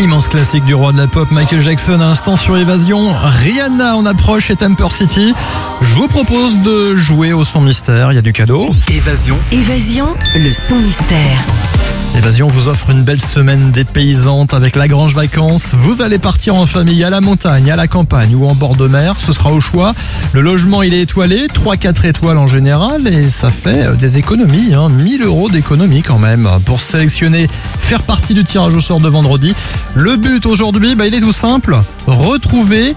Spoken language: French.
Immense classique du roi de la pop, Michael Jackson à l'instant sur Évasion. Rihanna en approche chez Temper City. Je vous propose de jouer au son mystère, il y a du cadeau. Évasion, le son mystère. Évasion vous offre une belle semaine dépaysante avec Lagrange Vacances. Vous allez partir en famille à la montagne, à la campagne ou en bord de mer, ce sera au choix. Le logement il est étoilé, 3-4 étoiles en général et ça fait des économies, 1000 € d'économies quand même. Pour sélectionner, faire partie du tirage au sort de vendredi, le but aujourd'hui, il est tout simple, retrouver